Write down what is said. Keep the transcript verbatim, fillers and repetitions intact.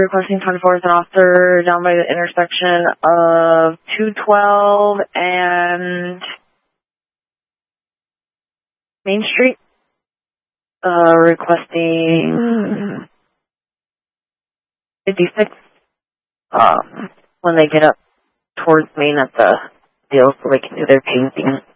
Requesting twenty-fourth and Oster down by the intersection of two twelve and Main Street. Uh, requesting fifty-six, um, when they get up towards Main at the deal so they can do their painting.